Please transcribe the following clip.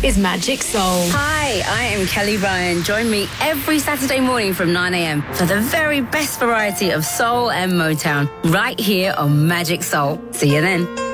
is Magic Soul. Hi, I am Kelly Ryan. Join me every Saturday morning from 9 a.m. for the very best variety of soul and Motown right here on Magic Soul. See you then.